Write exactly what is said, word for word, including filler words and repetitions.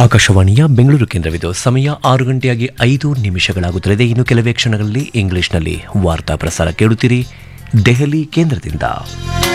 ಆಕಾಶವಾಣಿಯ ಬೆಂಗಳೂರು ಕೇಂದ್ರವಿದು. ಸಮಯ ಆರು ಗಂಟೆಯಾಗಿ ಐದು ನಿಮಿಷಗಳಾಗುತ್ತದೆ. ಇನ್ನು ಕೆಲವೇ ಕ್ಷಣಗಳಲ್ಲಿ ಇಂಗ್ಲಿಷ್ನಲ್ಲಿ ವಾರ್ತಾ ಪ್ರಸಾರ ಕೇಳುತ್ತೀರಿ ದೆಹಲಿ ಕೇಂದ್ರದಿಂದ.